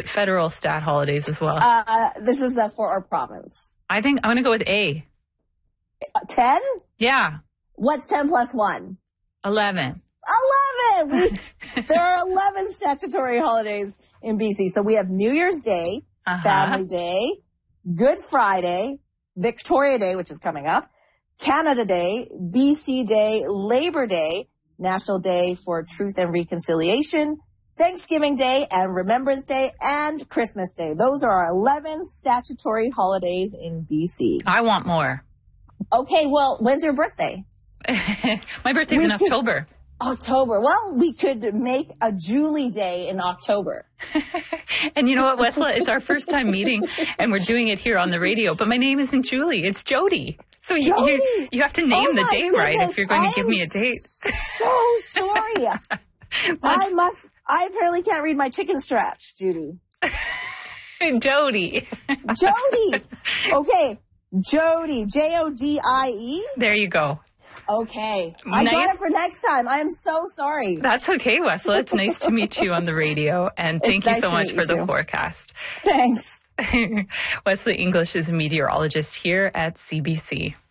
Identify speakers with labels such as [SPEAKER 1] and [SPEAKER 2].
[SPEAKER 1] federal stat holidays as well.
[SPEAKER 2] This is for our province.
[SPEAKER 1] I think I'm going to go with A.
[SPEAKER 2] 10?
[SPEAKER 1] Yeah.
[SPEAKER 2] What's 10 plus 1?
[SPEAKER 1] 11.
[SPEAKER 2] 11! There are 11 statutory holidays in BC. So we have New Year's Day, Family Day, Good Friday, Victoria Day, which is coming up, Canada Day, BC Day, Labor Day, National Day for Truth and Reconciliation, Thanksgiving Day, and Remembrance Day, and Christmas Day. Those are our 11 statutory holidays in BC.
[SPEAKER 1] I want more.
[SPEAKER 2] Okay, well, when's your birthday?
[SPEAKER 1] My birthday's in October.
[SPEAKER 2] October. Well, we could make a Julie Day in October.
[SPEAKER 1] And you know what, Wesla? It's our first time meeting, and we're doing it here on the radio. But my name isn't Julie. It's Jody. So you have to name the day right if you're going to give me a date.
[SPEAKER 2] So sorry. I apparently can't read my chicken scratch, Judy.
[SPEAKER 1] Jody.
[SPEAKER 2] Jody. Okay. Jody. Jodie.
[SPEAKER 1] There you go.
[SPEAKER 2] Okay. I got it for next time. I am so sorry.
[SPEAKER 1] That's okay, Wesla. It's nice to meet you on the radio. And thank you so much for the forecast.
[SPEAKER 2] Thanks.
[SPEAKER 1] Wesley English is a meteorologist here at CBC.